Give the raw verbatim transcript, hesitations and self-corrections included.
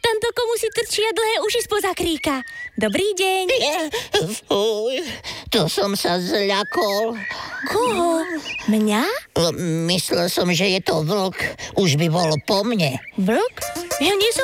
Tamto komu si trčia dlhé uši spoza kríka. Dobrý deň. Fuj, to som sa zľakol. Koho? Mňa? Myslel som, že je to vlk. Už by bolo po mne. Vlk? Ja nie som